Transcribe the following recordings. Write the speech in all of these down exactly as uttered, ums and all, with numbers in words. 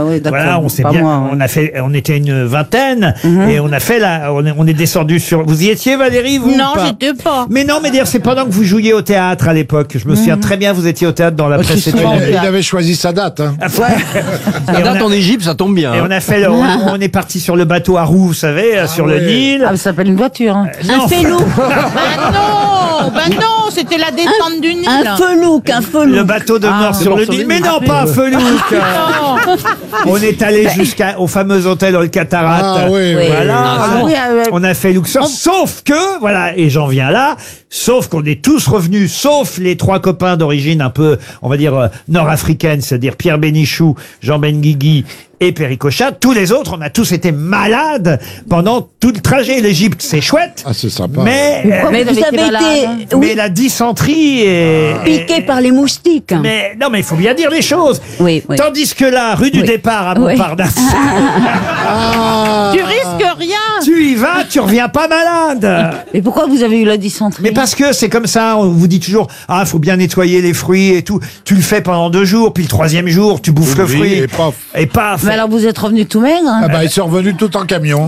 oui, d'accord. Voilà, on s'est Pas bien, moi, ouais. on a fait, on était une vingtaine Mhm. et on a fait la, on est, on est descendu sur. Vous y étiez, Valérie, vous Non, ou pas j'étais pas. Mais non, mais dire, c'est pendant que vous jouiez au théâtre à l'époque. Je me souviens très bien, vous étiez au théâtre dans la Parce qu'il précédente. il avait choisi sa date. Hein. Et La on date a- en Égypte, ça tombe bien. Et hein. on a fait, le- on, on est parti sur le bateau à roues, vous savez, sur le ouais. Nil. Ah, ça s'appelle une voiture. Hein. Non. Un felou. Bah non, bah non, c'était la détente du Nil. Un felouk, un felouk. Le bateau de mort Ah, sur le sur Nil. le Mais Nil. non, pas un felouk. Non. On est allé jusqu'au fameux hôtel All Cataract. Ah oui, Oui. Voilà. Ah, oui, euh, On a fait Luxor, sauf que, voilà, et j'en viens là, sauf qu'on est tous revenus, sauf les trois copains d'origine un peu, on va dire, euh, nord-africaine, c'est-à-dire Pierre Bénichou, Jean Benguigui et Péricochat. Tous les autres, on a tous été malades pendant tout le trajet. L'Égypte, c'est chouette, Ah, c'est sympa. mais, euh, Mais vous vous avez avez été malade, été mais oui, la dysenterie est... piqué par les moustiques. Mais non, mais il faut bien dire les choses. Oui, oui. Tandis que là, rue du Oui. départ à Oui. Montparnasse, Ah, Tu risques rien. tu y vas, tu reviens pas malade. Mais pourquoi vous avez eu la dysenterie? Mais parce que c'est comme ça, on vous dit toujours, ah, faut bien nettoyer les fruits et tout. Tu le fais pendant deux jours, puis le troisième jour, tu bouffes le Oui, fruit. et paf. Et paf. Mais alors vous êtes revenu tout maigre hein? ah bah, ils sont revenus tout en camion.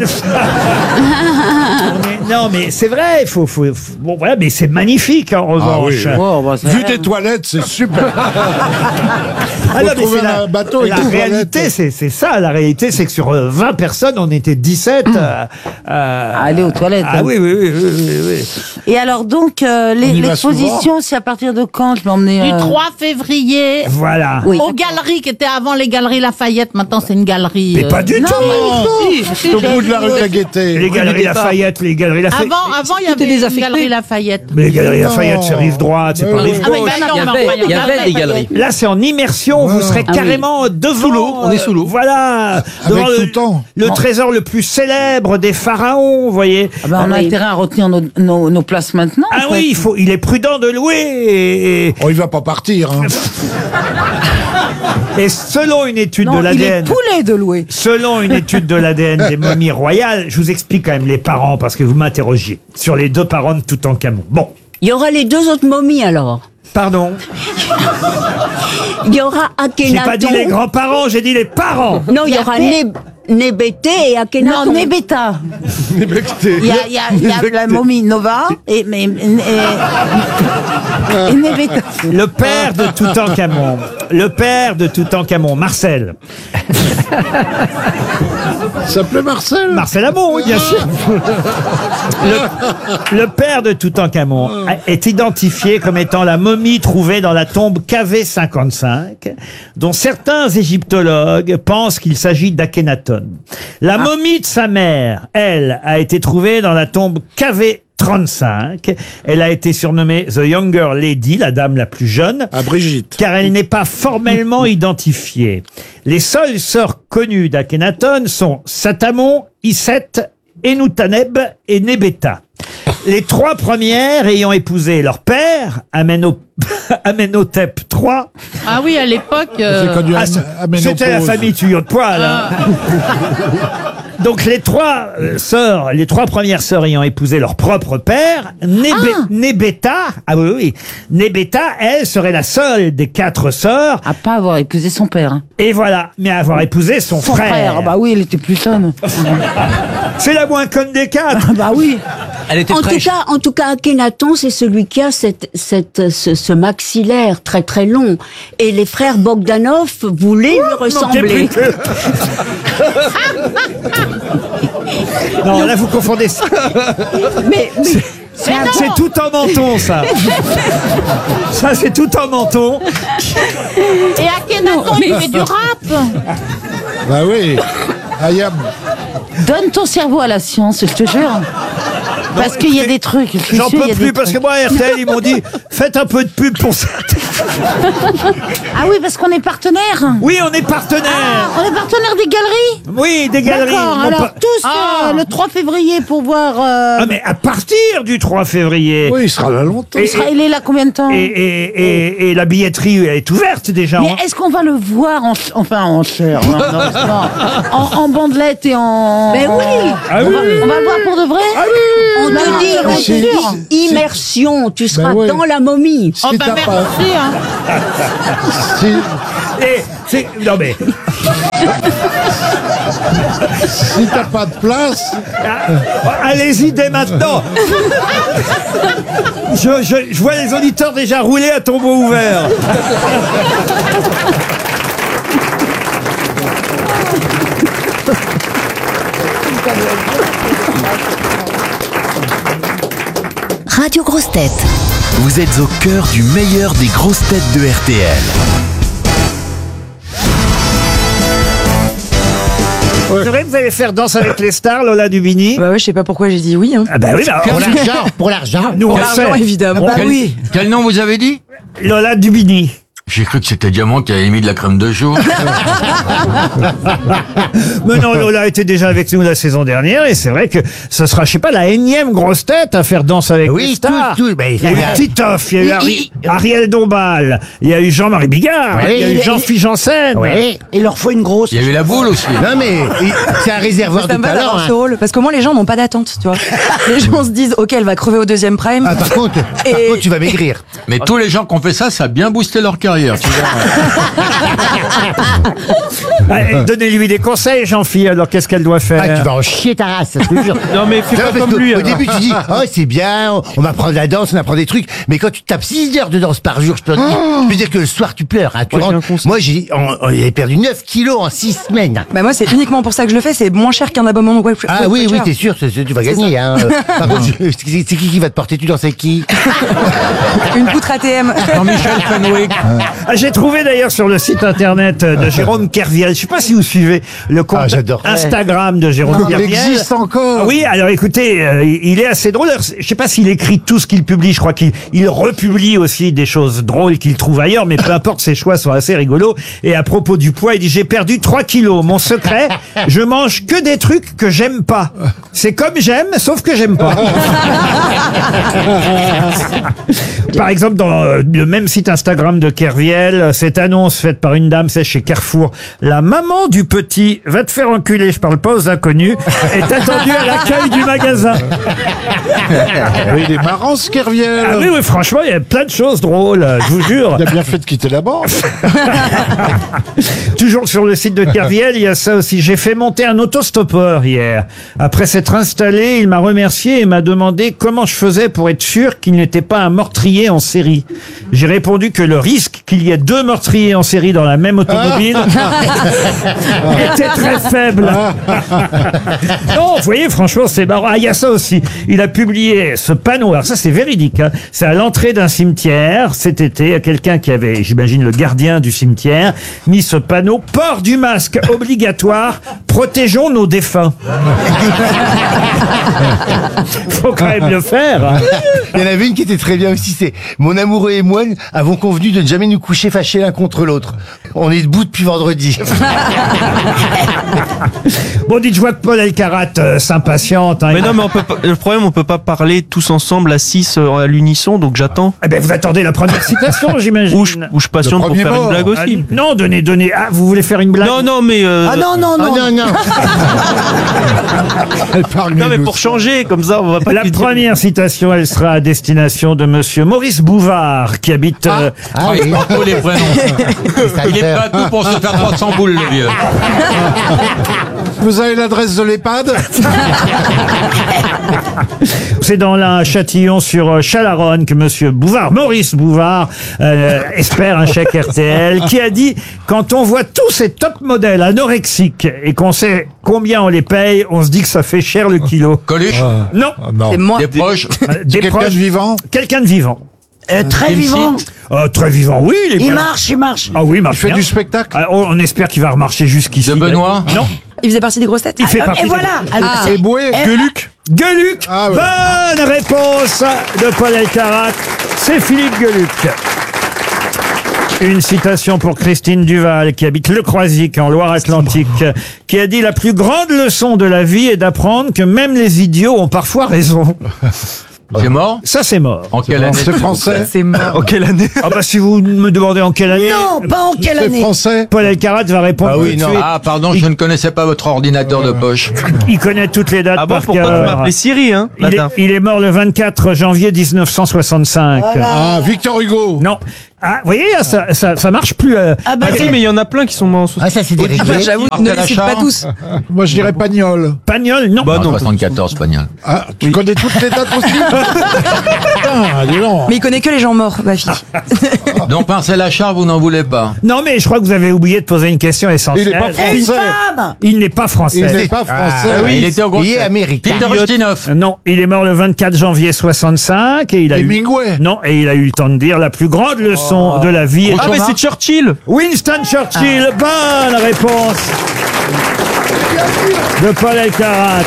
Mais non, mais c'est vrai, il faut, faut, faut- bon, voilà, mais c'est magnifique, en revanche. oui. Oh, bah, ça Vu va. des toilettes, c'est super. Ah non, mais trouver c'est la, un bateau avec la des réalité, toilettes. c'est, c'est ça, la réalité, c'est que sur euh, vingt personnes, on était dix-sept. euh, euh, À aller aux toilettes. Ah hein. oui, oui, oui, oui, oui, oui. Et alors donc, euh, On les- y va l'exposition, c'est à partir de quand je vais emmener Du euh, trois février. Voilà. Oui. Aux galeries qui étaient avant les galeries Lafayette, maintenant c'est une galerie. Mais euh, pas du non, tout. Si, si, C'est au j'ai- bout de la rue de la Gaîté. Les galeries Lafayette, les galeries Lafayette. Avant, avant il y avait une galerie Lafayette. Mais les galeries Lafayette, c'est rive droite, c'est Mais pas oui. rive Ah, mais gauche. ben non, Il y mais avait, enfin, il y avait des galeries. Là, c'est en immersion. Vous serez Ah oui. carrément devant. Sous l'eau, on est sous l'eau. Voilà. Avec Devant tout le, le temps. le trésor le plus célèbre des pharaons, vous voyez. Ah bah, on a oui. intérêt à retenir nos, nos, nos places maintenant. Ah en fait. oui, il faut, il est prudent de louer. Et, et- Oh, il va pas partir. Hein. et selon une étude Non, de il est l'A D N. poulet de louer. Selon une étude de l'A D N des momies royales, je vous explique quand même les parents parce que vous m'interrogiez sur les deux parents de Toutankhamon. Bon, Il y aura les deux autres momies alors. pardon, Il y aura j'ai pas dit les Akhenaton. grands-parents, j'ai dit les parents. Non, il y aura Neb- Nébété et Non, Akhenaton. Nebeta. Il y a, il y a, il y a la momie Nova et, mais, et, et, et Nebeta. Le père de Toutankhamon, le père de Toutankhamon, Marcel. Ça s'appelait Marcel. Marcel Amont, oui, bien sûr. Le, le père de Toutankhamon a- est identifié comme étant la momie trouvée dans la tombe K V cinquante-cinq, dont certains égyptologues pensent qu'il s'agit d'Akhenaton. La momie de sa mère, elle, a été trouvée dans la tombe K V trente-cinq. Elle a été surnommée The Younger Lady, la dame la plus jeune. À Brigitte. Car elle n'est pas formellement identifiée. Les seules sœurs connues d'Akhenaton sont Satamon, Iset, Enutaneb et Nebeta. Les trois premières ayant épousé leur père, Ameno- Amenhotep trois. Ah oui, à l'époque. euh, C'est connu Ah, à, c'est- à Ménopause. C'était la famille tuyau de poil. hein. Donc les trois euh, sœurs, les trois premières sœurs ayant épousé leur propre père, Nébé- Nebeta, ah oui, oui, Nebeta, elle serait la seule des quatre sœurs, À pas avoir épousé son père. hein. et voilà, mais avoir épousé son, Son frère. Ah bah oui, il était plus conne. C'est la moins conne des quatre. Ah bah oui. Elle était En tout fraîche. cas, en tout cas, Akhenaton, c'est celui qui a cette, cette, ce, ce maxillaire très très long. Et les frères Bogdanov voulaient lui ressembler. Non, là vous confondez. Mais, mais C'est c'est tout en menton, ça. Ça, c'est tout en menton. Et Akhenaton, il fait du rap. Bah oui. Ayam. Donne ton cerveau à la science, je te jure. Parce qu'il y a des trucs. je suis J'en sûre, il y peux a plus des parce que trucs. moi, R T L, ils m'ont dit faites un peu de pub pour ça. Ah oui, parce qu'on est partenaire. Oui, on est partenaire. On est partenaire des galeries. Oui, des galeries. D'accord, Non, alors pas- tous Ah. euh, le trois février pour voir. euh, Ah, mais à partir du trois février. Oui, il sera là longtemps. Et- il, sera- il est là combien de temps Et, et, et, et la billetterie est ouverte déjà. Mais hein. est-ce qu'on va le voir en, ch- enfin en chair, non, non, non, en, en bandelette et en. Mais oui. Ah on, oui. va, on va le voir pour de vrai. on Non, te dit, non, on c'est te sûr. dit immersion, tu seras Ben oui. dans la momie. Si Oh bah t'as pas, merci. Hein. si, Et c'est- non mais, Si t'as pas de place, allez-y dès maintenant. Je, je, je vois les auditeurs déjà rouler à tombeau ouvert. Radio Grosses Têtes. Vous êtes au cœur du meilleur des grosses têtes de R T L. C'est vrai que vous allez faire Danse avec les stars, Lola Dubini? Bah ouais, je sais pas pourquoi j'ai dit oui. Hein. Ah bah oui, bah, Pour on- l'argent, pour l'argent. nous on Pour le l'argent, sait. évidemment. Bah oui. Quel nom vous avez dit? Lola Dubini. J'ai cru que c'était Diamant qui avait mis de la crème de jour. Mais non, Lola était déjà avec nous la saison dernière et c'est vrai que ce sera, je sais pas, la énième grosse tête à faire Danse avec Oui, les stars. tout, tout, mais il y a eu ça- Titoff, il y a eu Il- Ari- il- Ariel Dombal, il y a eu Jean-Marie Bigard, Oui, il y a eu il- Jean-Philippe Janssen. Ouais. Il leur faut une grosse. Il y avait la boule aussi. Non mais il- c'est un réservoir Ça de me va talent. d'avoir hein. ce rôle, parce qu'au moins les gens n'ont pas d'attente, tu vois. Les gens se disent, ok, elle va crever au deuxième prime. Ah, par contre, par Et- contre, tu vas maigrir. Mais tous les gens qui ont fait ça, ça a bien boosté leur carrière. Tu vois. Ah, donnez-lui des conseils, Jean-Philippe, alors qu'est-ce qu'elle doit faire? Ah, tu vas en chier ta race, je te jure. Non mais fais Non, pas parce comme que lui. Au alors. début, tu dis, oh, c'est bien, on, on m'apprend de la danse, on apprend des trucs. Mais quand tu tapes six heures de danse par jour, je peux, te dire- je peux dire que le soir, tu pleures. Hein, tu Moi, j'ai rentres- un conseil. moi, j'ai on- on- j'ai perdu neuf kilos en six semaines. Bah moi, c'est uniquement pour ça que je le fais, c'est moins cher qu'un abonnement web. Ah oui, oui, t'es sûr, c'est- c'est- tu vas gagner. Hein. Euh, Par contre, je- c'est c'est qui qui va te porter? Tu danses avec qui? Une poutre A T M. Jean-Michel Fenwick. Ah, j'ai trouvé d'ailleurs sur le site internet de Jérôme Kerviel, je sais pas si vous suivez le compte Ah, j'adore. Instagram de Jérôme il Kerviel. existe encore. Ah oui, alors écoutez, euh, il est assez drôle. Alors, je sais pas s'il écrit tout ce qu'il publie, je crois qu'il il republie aussi des choses drôles qu'il trouve ailleurs, mais peu importe, ses choix sont assez rigolos. Et à propos du poids, il dit: j'ai perdu trois kilos. Mon secret, je mange que des trucs que j'aime pas. C'est comme j'aime, sauf que j'aime pas. Par exemple, dans euh, le même site Instagram de Kerviel, cette annonce faite par une dame, c'est chez Carrefour: la maman du petit va te faire enculer, je parle pas aux inconnus, est attendue à l'accueil du magasin. Oui, il est marrant, ce Kerviel. Ah oui, oui, franchement, il y a plein de choses drôles, je vous jure. Il a bien fait de quitter la banque. Toujours sur le site de Kerviel, il y a ça aussi. J'ai fait monter un autostoppeur hier. Après s'être installé, il m'a remercié et m'a demandé comment je faisais pour être sûr qu'il n'était pas un meurtrier en série. J'ai répondu que le risque qu'il y ait deux meurtriers en série dans la même automobile était très faible. Non, vous voyez, franchement, c'est marrant. Ah, il y a ça aussi. Il a publié ce panneau. Alors ça, c'est véridique. Hein. C'est à l'entrée d'un cimetière cet été. Il y a quelqu'un qui avait, j'imagine, le gardien du cimetière, mis ce panneau: port du masque obligatoire, protégeons nos défunts. Faut quand même le faire. Hein. Il y en avait une qui était très bien aussi, c'est: mon amoureux et moi avons convenu de ne jamais nous coucher fâchés l'un contre l'autre. On est debout depuis vendredi. Bon, dites, je vois que Paul Elkarat euh, s'impatiente. Hein. Mais Il- non, mais on peut pas, le problème, on peut pas parler tous ensemble à six euh, à l'unisson, donc j'attends. Eh ben, vous attendez la première citation, j'imagine. Ou je, ou je patiente pour premier faire mot. une blague Ah, aussi. non, donnez, donnez. Ah, vous voulez faire une blague? Non, non, mais euh, Ah non, non, non. non, non. Elle parle non, mais mieux pour doucement. changer, comme ça, on va pas. La lui dire- première citation, elle sera à destination de monsieur Maurice Bouvard, qui habite... euh, Ah Ah, il oui. porte tous les prénoms. Il est prêt à tout pour se faire trois cents boules, le vieux. Vous avez l'adresse de l'EHPAD? c'est dans la Châtillon sur euh, Chalaronne que monsieur Bouvard, Maurice Bouvard, euh, espère un chèque R T L, qui a dit: quand on voit tous ces top modèles anorexiques et qu'on sait combien on les paye, on se dit que ça fait cher le kilo. Coluche, Non, Ah, non. C'est moi. des proches. euh, des Quelqu'un proches, de vivant? quelqu'un de vivant. Euh, très Kim vivant. Euh, très vivant, oui. Il, est Il bien. marche, il marche. Ah oui, il Il marche fait bien. du spectacle? Ah, on, on espère qu'il va remarcher jusqu'ici. De Benoît? Non, Il faisait partie des grosses têtes. il fait Ah, partie et des- voilà. Alors, Ah. c'est- Et Boué? Gueuluc. Gueuluc. Ah ouais. Bonne réponse de Paul Elkarat. C'est Philippe Gueuluc. Une citation pour Christine Duval, qui habite Le Croisic, en Loire-Atlantique, qui a dit: la plus grande leçon de la vie est d'apprendre que même les idiots ont parfois raison. C'est mort? Ça, c'est mort. En quelle année? C'est français? C'est mort. En quelle année? Ah bah, si vous me demandez en quelle année, Non, pas en quelle C'est année. français? Paul Elkarat va répondre Ah oui, tout de non. suite. Ah, pardon, je ne connaissais pas votre ordinateur de poche. Il connaît toutes les dates Ah bon, par pourquoi tu cœur. m'appelais Siri, hein, Il est, matin? il est mort le vingt-quatre janvier mille neuf cent soixante-cinq. Ah, Victor Hugo? Non. Ah, vous voyez, ça, ça, ça marche plus. Euh, Ah bah Ah si, mais il y en a plein qui sont morts en Ah, ça, c'est des Ah bah, réglés. j'avoue, Marc ne les cite Alachard. pas tous. Moi, je dirais Pagnol. Pagnol, non. Bah non. soixante-quatorze, Pagnol. Ah, tu connais toutes les dates aussi Putain, dis donc. Mais il connaît que les gens morts, ma fille. Donc Marcel Achard, vous n'en voulez pas. Non, mais je crois que vous avez oublié de poser une question essentielle. Il est pas français. Il n'est pas Il français. n'est pas français. Ah oui, il était au gros. Il est américain. Peter Ustinov. Non, il est mort le vingt-quatre janvier soixante-cinq et il a eu... Hemingway. Non, et il a eu le temps de dire la plus grande leçon de la vie. Ah mais c'est Churchill. Winston Churchill, bonne réponse de Paul Elkarat.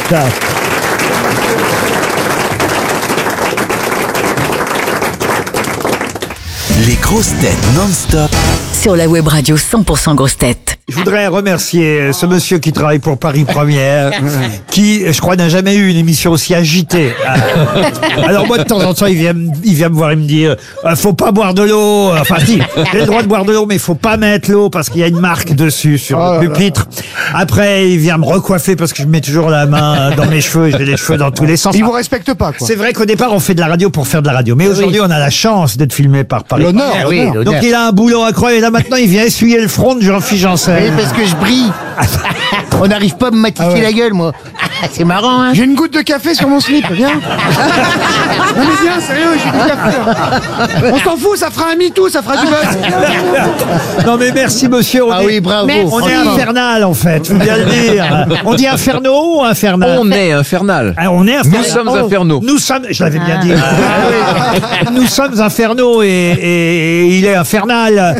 Les grosses têtes non-stop Sur la web radio cent pour cent grosses têtes. Je voudrais remercier ce monsieur qui travaille pour Paris Première, qui, je crois, n'a jamais eu une émission aussi agitée. Alors moi, de temps en temps, il vient, me- il vient me voir et me dire euh, faut pas boire de l'eau. Enfin, si, j'ai le droit de boire de l'eau, mais il faut pas mettre l'eau parce qu'il y a une marque dessus sur Oh là le là. pupitre. Après, il vient me recoiffer parce que je mets toujours la main dans mes cheveux et j'ai les cheveux dans tous les sens. Il vous respecte pas, quoi. C'est vrai qu'au départ, on fait de la radio pour faire de la radio. Mais aujourd'hui, on a la chance d'être filmé par Paris. L'honneur, Première. oui, l'honneur. l'honneur. Donc il a un boulot incroyable. Et là, maintenant, il vient essuyer le front de Jean-Philippe Janssen. Oui, parce que je brille. On n'arrive pas à me matifier Ah ouais. la gueule, moi. C'est marrant, hein. J'ai une goutte de café sur mon slip, viens. Non mais viens, sérieux, j'ai du café. là. On s'en fout, ça fera un MeToo, ça fera du buzz. Non mais merci monsieur. On Ah est, oui, bravo. Merci. on est franchement. infernal en fait, faut bien le dire. On dit inferno ou infernal? On est infernal. Ah, on est infernal. Nous sommes Oh, infernaux. Nous sommes, je l'avais bien dit. Nous sommes infernaux et, et- et il est infernal.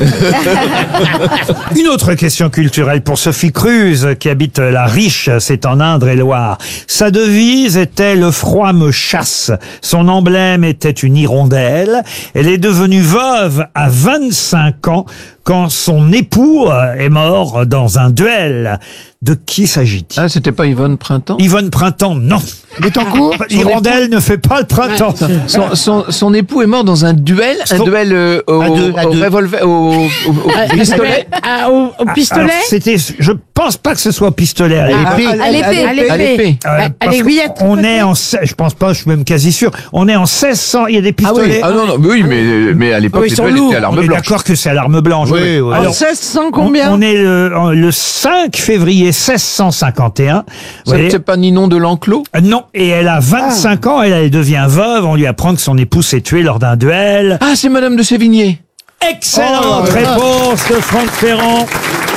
Une autre question culturelle pour Sophie Cruz qui habite la Riche, c'est en Indre-et-Loire. Sa devise était le froid me chasse. Son emblème était une hirondelle. Elle est devenue veuve à vingt-cinq ans quand son époux euh, est mort dans un duel. De qui s'agit-il? Ah, c'était pas Yvonne Printemps? Yvonne Printemps, non. Il est en cours. L'hirondelle ne fait pas le printemps. Son, son, son époux est mort dans un duel, un Son- duel euh, au, À deux, à au deux. revolver, au, au, au pistolet. Ah, au, au pistolet Alors, c'était, je pense pas que ce soit au pistolet. à l'époque. Épée. À l'épée. À l'épée. Euh, à parce l'aiguillette. qu'on est en, se- je pense pas, je suis même quasi sûr. On est en seize cents. Il y a des Ah oui, pistolets. ah non, non, mais oui, mais, mais à l'époque, Oui, ils les sont duels lourds. étaient à on l'arme est blanche. d'accord que c'est à l'arme blanche. Oui, oui. Alors, En seize cents on, combien on est le, en- le cinq février seize cent cinquante et un. Vous Ça, voyez C'est pas Ninon de l'Enclos? Euh, Non, et elle a vingt-cinq ans, elle, elle devient veuve, on lui apprend que son époux s'est tué lors d'un duel. Ah, c'est Madame de Sévigné. Excellente Oh, réponse de Franck Ferrand.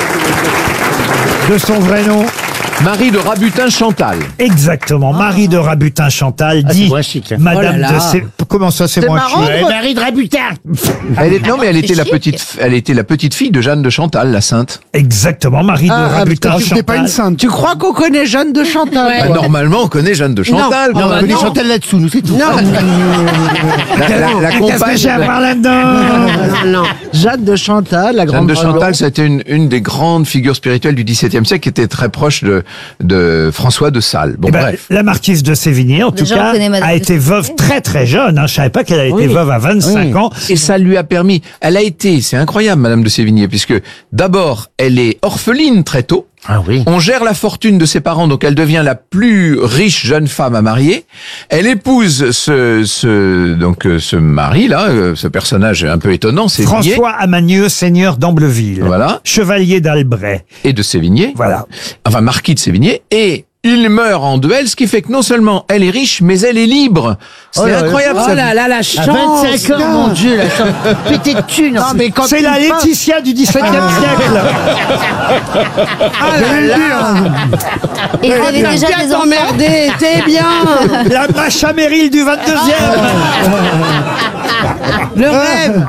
De son vrai nom. Marie de Rabutin Chantal. Exactement, Marie de Rabutin Chantal Ah, c'est dit moins chic, hein. Madame Oh là là. de Sé... Comment ça c'est C'est moins marrant. chic? Ouais, Marie de Rabutin. Elle est, non, mais elle était la chic. petite, elle était la petite fille de Jeanne de Chantal, la sainte. Exactement, Marie de Ah, Rabutin parce que c'était pas une Chantal. sainte. Tu crois qu'on connaît Jeanne de Chantal Bah, quoi. normalement, on connaît Jeanne de Chantal. Non, quoi. on connaît non. Chantal là-dessous, nous, c'est tout. Non, La, la, la Qu'est-ce que compagne. j'ai à voir là-dedans? non, non. Jeanne de Chantal, la Jeanne grande de Chantal, c'était une, une des grandes figures spirituelles du XVIIe siècle qui était très proche de, de François de Sales. Bon, Eh ben, bref. la marquise de Sévigné, en tout Déjà, on cas, connaît Madame a de été veuve très très jeune. Hein. Je savais pas qu'elle a été Oui. veuve à vingt-cinq Oui. ans. Et ça lui a permis, elle a été, c'est incroyable, Madame de Sévigné, puisque d'abord, elle est orpheline très tôt. Ah oui. On gère la fortune de ses parents, donc elle devient la plus riche jeune femme à marier. Elle épouse ce, ce donc euh, ce mari là, euh, ce personnage un peu étonnant, Sévigné. François Amanieu, seigneur d'Ambleville. Voilà. Chevalier d'Albret. Et de Sévigné. Voilà. Enfin, marquis de Sévigné. Et il meurt en duel, ce qui fait que non seulement elle est riche, mais elle est libre. C'est Oh là là. incroyable Oh ça. là là, la À chance. vingt-cinq ans, mon Dieu, la chance. Pété de thunes. Non, mais quand C'est tu la penses- Laetitia du dix-septième siècle. Ah là là. Et vous avez T'as déjà bien des enfants? t'emmerder, t'es bien. La Macha Merrill du vingt-deuxième. Le rêve.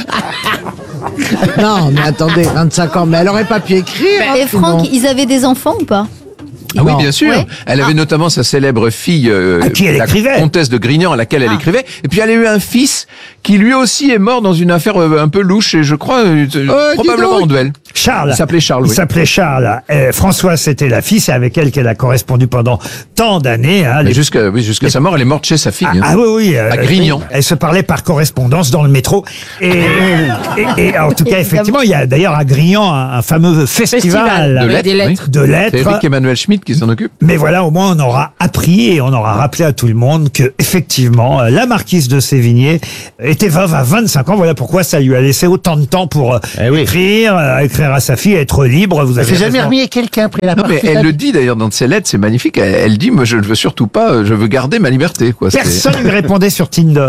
Non, mais attendez, vingt-cinq ans, mais elle aurait pas pu écrire. hein, Et Franck, sinon. ils avaient des enfants ou pas? Ah oui, Non. bien sûr. Ouais. Elle avait notamment sa célèbre fille, euh, À qui elle la écrivait. comtesse de Grignan, à laquelle elle Ah. écrivait. Et puis elle a eu un fils qui lui aussi est mort dans une affaire euh, un peu louche, et je crois euh, Euh, dis probablement donc. en duel. Charles. Il s'appelait Charles, Il oui. s'appelait Charles. Euh, Françoise, c'était la fille, c'est avec elle qu'elle a correspondu pendant tant d'années. Hein, Mais les- jusqu'à oui, jusqu'à sa mort, elle est morte chez sa fille. Ah, hein. ah oui, oui. euh, À Grignan. Elle se parlait par correspondance dans le métro. Et, et, et en tout cas, effectivement, il y a d'ailleurs à Grignan un, un fameux festival, De Avec lettres, des oui. lettres. de C'est lettres. Eric Emmanuel Schmitt équipe qui s'en occupe. Mais voilà, au moins on aura appris et on aura rappelé à tout le monde que effectivement euh, la marquise de Sévigné était veuve à vingt-cinq ans. Voilà pourquoi ça lui a laissé autant de temps pour euh, Eh oui. écrire, euh, écrire à sa fille, être libre. Vous Elle avez s'est jamais raison. remis à quelqu'un après la Non, mais partie. elle le dit d'ailleurs dans ses lettres, c'est magnifique. Elle, elle dit, moi, je ne veux surtout pas, euh, je veux garder ma liberté, quoi. C'est- Personne ne lui répondait sur Tinder.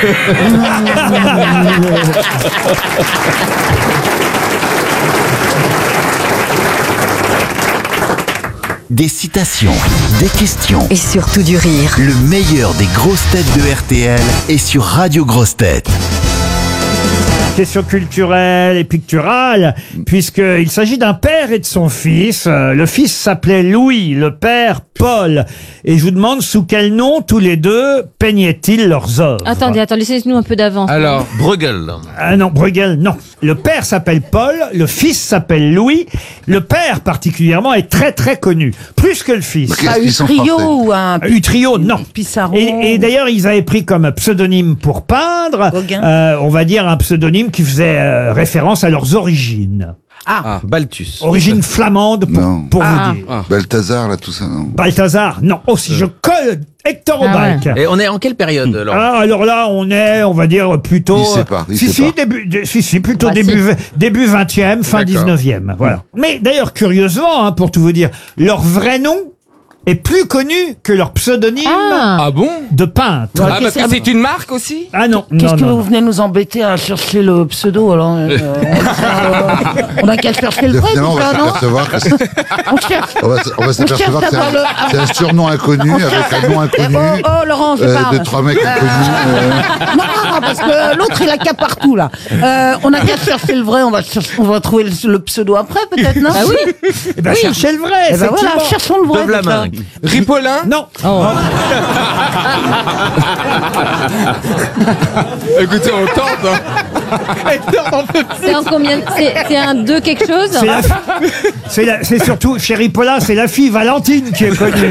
Des citations, des questions. Et surtout du rire. Le meilleur des grosses têtes de R T L est sur Radio Grosses Têtes. Question culturelle et picturale, puisqu'il s'agit d'un père et de son fils. Euh, Le fils s'appelait Louis, le père Paul. Et je vous demande sous quel nom tous les deux peignaient-ils leurs œuvres. Attendez, attendez, laissez-nous un peu d'avance. Alors, Bruegel. Ah non, Bruegel, non. Le père s'appelle Paul, le fils s'appelle Louis. Le père, particulièrement, est très très connu. Plus que le fils. Ah, Utrio ou un Utrio, non. Pissarro. Et, et d'ailleurs, ils avaient pris comme pseudonyme pour peindre, Gauguin. euh, on va dire un pseudonyme qui faisait euh, référence à leurs origines. Ah, Balthus. Origine flamande, pour, Non. pour Ah. vous dire. Ah. Balthazar, là, tout ça, non. Balthazar, non. Oh, si je colle Hector Ah ouais. Aubac. Et on est en quelle période, Laurent? Ah, alors là, on est, on va dire, plutôt... Il sait pas, il si, sait si, pas. début, de- si, si, plutôt Ah, début, début vingtième, fin D'accord. dix-neuvième, voilà. Mais d'ailleurs, curieusement, hein, pour tout vous dire, leur vrai nom est plus connu que leur pseudonyme Ah. Ah bon? de peintre. Ah, parce que c'est une marque aussi? Ah non, Qu'est-ce non, que non. vous venez nous embêter à chercher le pseudo alors euh, euh, On a qu'à chercher le vrai, Finalement, on tout va ça, non s'apercevoir que c'est- On cherche. on va, s- on va s'apercevoir que c'est cherche à voir un, le- c'est un surnom inconnu avec un nom inconnu Oh, oh, Laurent, je euh, parle. de trois mecs inconnus. euh. Non, non, non, parce que l'autre il a qu'à partout là. Euh, on a qu'à chercher le vrai, on va, chercher- on va trouver le, le pseudo après peut-être, non Ah oui. Eh ben, cherchez le vrai, Eh ben effectivement. voilà, cherchons le vrai. De Vlaminck. déjà. Ripollin? Non. Écoutez, on tente, hein. C'est en combien C'est c'est un deux quelque chose C'est la- C'est la- c'est surtout, chérie Paulin, c'est la fille Valentine qui est connue.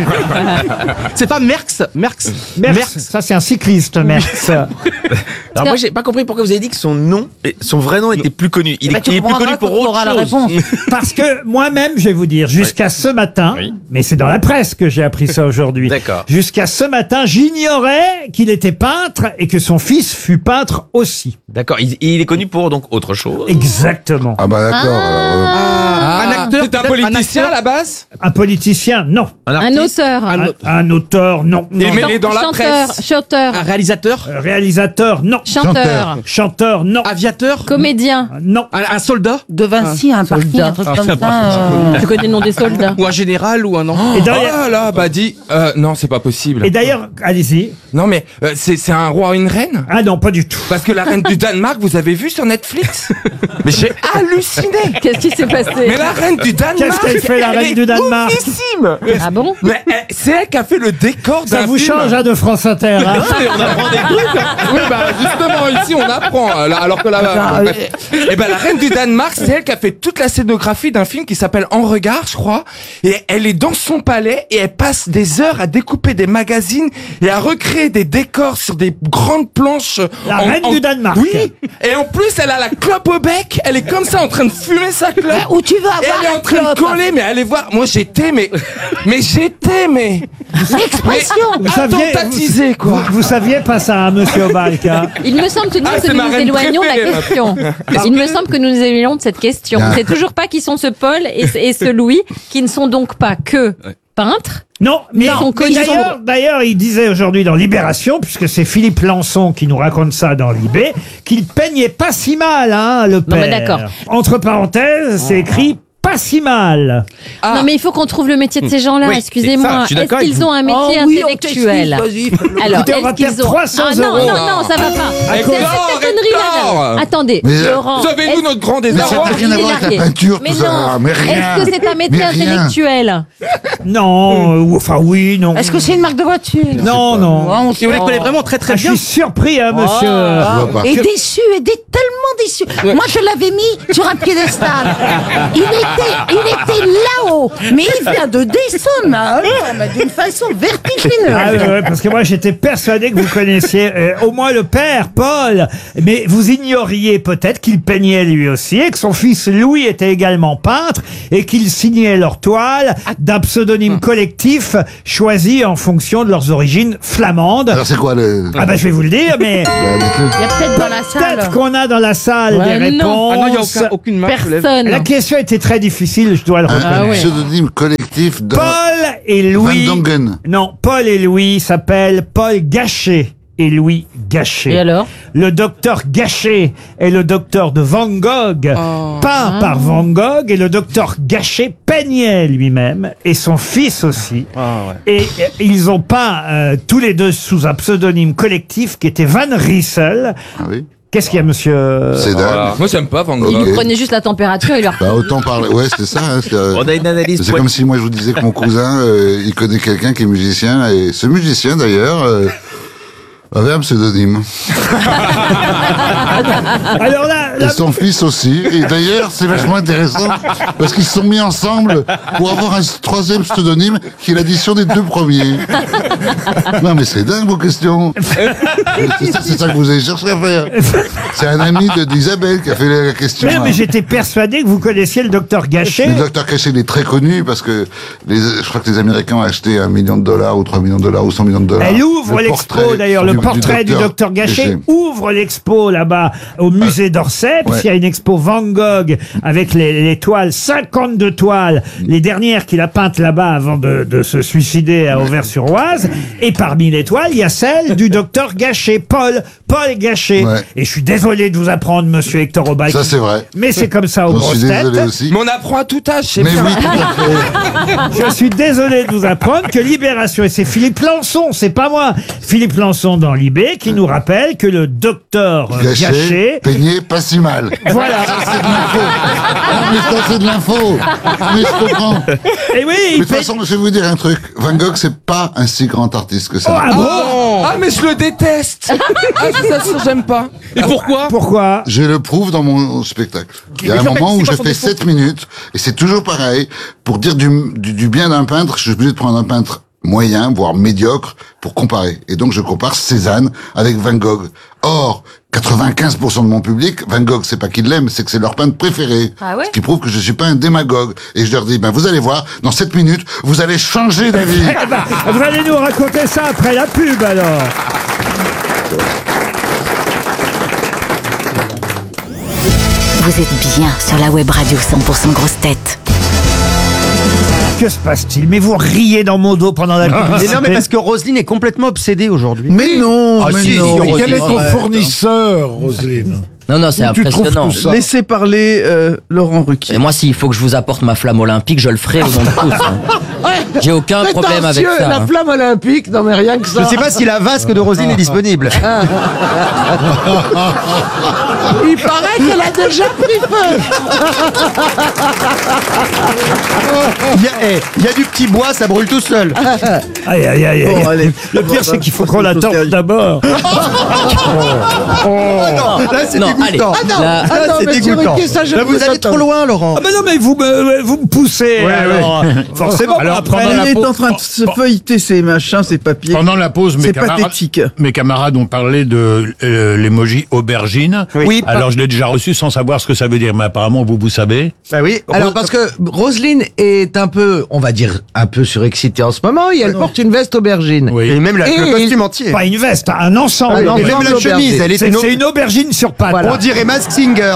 C'est pas Merckx Merckx Merckx, ça c'est un cycliste, Merckx. Alors moi j'ai pas compris pourquoi vous avez dit que son nom, son vrai nom était plus connu. Il, Bah, est, tu il est plus comprendras connu pour quand tu autre auras la chose. réponse. Parce que moi-même, je vais vous dire, jusqu'à ce matin, mais c'est dans la presse que j'ai appris ça aujourd'hui. D'accord. Jusqu'à ce matin, j'ignorais qu'il était peintre et que son fils fut peintre aussi. D'accord, il, il est connu pour donc autre chose. Exactement. Ah bah d'accord. alors, Ah, Un acteur, c'est un politicien à la base? Un politicien, non. Un auteur. Un, un auteur, non. Et Non, mais non. il est dans la Chanteur. presse. Chanteur. Un réalisateur, Euh, Réalisateur, non. Chanteur. Chanteur, non. aviateur, Comédien. Non. un, un soldat De Vinci, un parking, un truc comme ça. euh, Je connais le nom des soldats. ou un général ou un enfant. Et Oh d'ailleurs, là là, bah dis, euh, non, c'est pas possible. et d'ailleurs, allez-y. Non mais, euh, c'est c'est un roi ou une reine? Ah non, pas du tout. Parce que la reine du Danemark, vous avez vu sur Netflix? Mais j'ai halluciné! Qu'est-ce qui s'est passé Mais la reine du Danemark! Qu'est-ce qu'elle fait, la elle reine est du Danemark? oufissime. Ah bon? Mais elle- c'est elle qui a fait le décor d'un Ça vous film. change hein, de France Inter. Hein. On apprend des trucs. Oui, bah justement ici on apprend. euh, là, Alors que là, et ben la reine du Danemark, c'est elle qui a fait toute la scénographie d'un film qui s'appelle En Regard, je crois. Et elle est dans son palais et elle passe des heures à découper des magazines et à recréer des décors sur des grandes planches. La en- reine en- du Danemark. Oui. Et en plus, elle a la clope au bec. Elle est comme ça en train de fumer sa clope. Ah, où tu vas Et avoir elle est la en train de clope coller, mais allez voir. Moi, j'étais, mais, mais j'étais, mais, L'expression. Vous saviez, attentatisé, quoi. vous, vous saviez pas ça, hein, monsieur Obalk, hein. Il me semble tout de même Ah, que c'est nous ma nous reine éloignons de la préférée, question. Il me semble que nous nous éloignons de cette question. Ah. C'est toujours pas qui sont ce Paul et, ce- et ce Louis, qui ne sont donc pas que peintres. Non, mais Ils sont mais connus. d'ailleurs, d'ailleurs, il disait aujourd'hui dans Libération, puisque c'est Philippe Lançon qui nous raconte ça dans Libé, qu'il peignait pas si mal, hein, le père. mais d'accord. Entre pareilles, c'est écrit pas si mal. Non, mais il faut qu'on trouve le métier de ces gens-là. Oui, c'est ça, Excusez-moi. je suis Est-ce d'accord avec qu'ils vous. ont un métier Oh oui, on intellectuel? t'excuse, vas-y. Alors, Écoutez, on va est-ce qu'ils perdre ont... trois cents Ah non, euros. non, non, ça va pas. C'est cause- c'est Oh, cette connerie Hector. là. Attendez, Mais, euh, Laurent. Savez-vous est-ce- notre grand Non, désarroi? Ça n'a rien à voir avec la il est peinture, mais tout ça. non. Mais rien. Est-ce que c'est un métier Mais rien. intellectuel? Non, euh, ou- enfin oui, non. Est-ce que c'est une marque de voiture? Non, non. Ouais, on Et on les connaît vraiment très très Ah, je bien. suis surpris, hein, monsieur. Je vois pas. Et déçu, et dé- tellement déçu. Moi, je l'avais mis sur un piédestal. Il était, il était là-haut. Mais il vient de descendre, mais alors, mais d'une façon vertigineuse. Ah ouais, ouais, parce que moi j'étais persuadé que vous connaissiez euh, au moins le père, Paul, mais vous ignoriez peut-être qu'il peignait lui aussi et que son fils Louis était également peintre et qu'ils signaient leurs toiles d'un pseudonyme collectif choisi en fonction de leurs origines flamandes. Alors c'est quoi le... Ah bah je vais vous le dire, mais Il y a peut-être dans la salle. peut-être qu'on a dans la salle Ouais, des non. réponses. Ah non, il n'y a aucun- aucune marque. se lève. Personne. La question était très difficile, je dois le Un, reconnaître. un pseudonyme collectif de... Paul et Louis. Van Dongen. Non, Paul et Louis s'appellent Paul Gachet et Louis Gachet. Et alors? Le docteur Gachet est le docteur de Van Gogh, Oh. peint Ah. par Van Gogh, et le docteur Gachet peignait lui-même, et son fils aussi. Ah, ouais. Et euh, ils ont peint euh, tous les deux sous un pseudonyme collectif qui était Van Riesel. Ah oui. Qu'est-ce qu'il y a, monsieur C'est dingue. Voilà. Moi, j'aime pas Van Gogh. Il Ok. lui prenait juste la température et il leur. Bah autant parler. Ouais, c'est ça. Hein, c'est euh, On a une analyse. c'est comme si moi je vous disais que mon cousin, euh, il connaît quelqu'un qui est musicien et ce musicien d'ailleurs euh, avait un pseudonyme. Alors là, Et là- son fils aussi. Et d'ailleurs, c'est vachement intéressant parce qu'ils se sont mis ensemble pour avoir un troisième pseudonyme qui est l'addition des deux premiers. Non mais c'est dingue vos questions. C'est ça, c'est ça que vous avez cherché à faire. C'est un ami de- d'Isabelle qui a fait la question. mais, mais j'étais persuadé que vous connaissiez le docteur Gachet. Le docteur Gachet, il est très connu parce que les, je crois que les Américains ont acheté un million de dollars ou trois millions de dollars ou cent millions de dollars. Elle ouvre Le l'expo portrait d'ailleurs, le portrait du docteur Gachet Gachet. ouvre l'expo là-bas au musée d'Orsay, Ouais. puisqu'il y a une expo Van Gogh avec les, les toiles, cinquante-deux toiles, les dernières qu'il a peintes là-bas avant de, de se suicider à Auvers-sur-Oise. Et parmi les toiles, il y a celle du docteur Gachet, Paul, Paul Gachet. Ouais. Et je suis désolé de vous apprendre, monsieur Hector Oba. Ça, c'est vrai. Mais c'est comme ça aux J'en grosses suis désolé têtes. aussi. Mais on apprend à tout âge, c'est Mais bien. oui, tout à fait. Je suis désolé de vous apprendre que Libération, et c'est Philippe Lançon, c'est pas moi, Philippe Lançon dans Libé, qui nous rappelle que le docteur euh, Gachet, Gachet, peigné pas si mal. voilà. Ça, c'est de l'info. Non, mais ça, c'est de l'info. Mais je comprends. Et oui, Mais il de toute fait- façon, je vais vous dire un truc. Van Gogh, c'est pas un si grand artiste que ça. Oh, ah bon Oh ah, mais je le déteste. Ah, ça, ça, j'aime pas. Et pourquoi? Pourquoi? Je le prouve dans mon spectacle. Il y a Mais un en fait, moment c'est où quoi je son fais défaut sept minutes, et c'est toujours pareil. Pour dire du, du, du bien d'un peintre, je suis obligé de prendre un peintre moyen, voire médiocre, pour comparer. Et donc je compare Cézanne avec Van Gogh. Or, quatre-vingt-quinze pour cent de mon public, Van Gogh, c'est pas qu'ils l'aiment, c'est que c'est leur peintre préféré. Ah ouais? Ce qui prouve que je suis pas un démagogue. Et je leur dis, ben vous allez voir, dans sept minutes, vous allez changer d'avis. Eh ben, vous allez nous raconter ça après la pub alors. Vous êtes bien sur la web radio cent pour cent grosse tête. Que se passe-t-il? Mais vous riez dans mon dos pendant la Mais publicité. non, mais parce que Roselyne est complètement obsédée aujourd'hui. Mais non, Ah, mais si, non. si, Mais quel est Roselyne, ton arrête. fournisseur, Roselyne? Non, non, c'est Où tu trouves impressionnant. tout ça Laissez parler euh, Laurent Ruquier. Et moi, s'il faut que je vous apporte ma flamme olympique, je le ferai au nom de tous. hein. J'ai aucun problème avec Prétentieux, ça. la hein. flamme olympique, non mais rien que ça. Je sais pas si la vasque de Roselyne est disponible. Il paraît qu'elle a déjà pris feu. Il y, a, eh, il y a du petit bois, ça brûle tout seul. Aïe, aïe, aïe, aïe. Bon, allez. Le pire, c'est qu'il faut qu'on la tente d'abord. Non, là c'est Non, dégoûtant. allez. Ah non, Là- ah non, c'est mais dégoûtant. Thierry, ça, je Là, ne vous peux allez pas trop loin, Laurent. Ah ben non, mais vous me, vous me poussez. Ouais, alors, ouais. forcément, Alors, après. pendant la Il est pause- en train de se feuilleter ses machins, ses papiers. Pendant la pause, mes C'est camarades, pathétique. mes camarades ont parlé de euh, l'emoji aubergine. Oui. Alors je l'ai déjà reçu sans savoir ce que ça veut dire, mais apparemment vous vous savez. Bah oui. Alors parce que Roselyne est un peu, on va dire, un peu surexcitée en ce moment et elle porte une veste aubergine. Oui. Et même la- Et- le costume entier. Pas une veste, un ensemble. Ah, et ensemble même la d'aubergine. chemise, elle est C'est une, c'est une aubergine sur pattes. on dirait Mask Singer.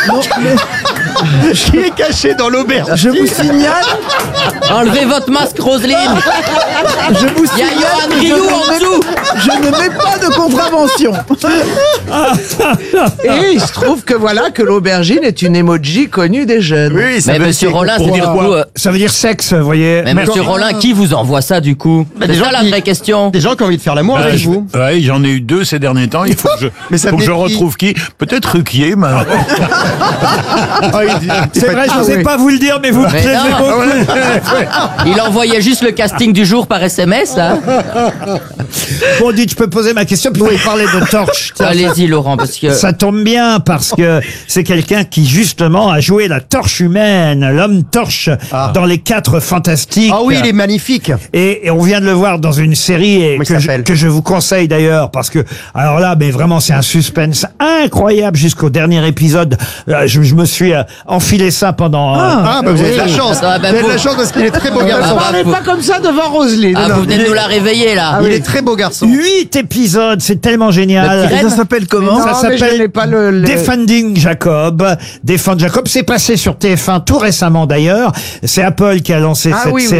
Qui est caché dans l'auberge. Je vous signale, Enlevez votre masque, Roselyne. je vous Il y a signale Johan que je Rioux ne en mets- dessous. je ne mets pas de contravention. Et il se trouve que voilà que l'aubergine est une emoji connue des jeunes. Oui, ça Mais veut monsieur dire Rollin, pourquoi. c'est du coup. euh, Ça veut dire sexe, vous voyez. Mais monsieur Rollin, qui vous envoie ça du coup? Bah, C'est des ça gens la qui- vraie question. Des gens qui ont envie de faire l'amour Euh, avec je- vous. ouais, j'en ai eu deux ces derniers temps. Il faut que je, Mais ça faut que je venait de qui retrouve qui. Peut-être Ruquier. Mais... Oh, C'est vrai, je n'osais pas vous le dire, mais vous me Mais plaisez non. beaucoup. Il envoyait juste le casting du jour par S M S, là. Bon, dites, je peux poser ma question, puis vous parler de Torche. Tiens, Allez-y, Laurent, parce que... Ça tombe bien, parce que c'est quelqu'un qui, justement, a joué la torche humaine, l'homme torche, dans les quatre fantastiques. Ah oui, il est magnifique. Et, et on vient de le voir dans une série et Comment il que, je, s'appelle que je vous conseille d'ailleurs, parce que, alors là, mais vraiment, c'est un suspense incroyable jusqu'au dernier épisode. Euh, Je, je me suis euh, enfilé ça pendant... euh, Ah, bah vous avez de la oui. chance. Ah, bah, vous avez de vous- la chance parce qu'il est très beau Ah, garçon. bah, Parlez vous- pas comme ça devant Roselyne. Ah, Non. vous venez de nous la réveiller, là. Il est très beau garçon. Huit épisodes, c'est tellement génial. Le petit Et ça s'appelle comment Ça Non, mais je s'appelle n'ai pas le- le- Defending Jacob. Defend Jacob, c'est passé sur T F un tout récemment d'ailleurs. C'est Apple qui a lancé Ah cette oui, oui. série.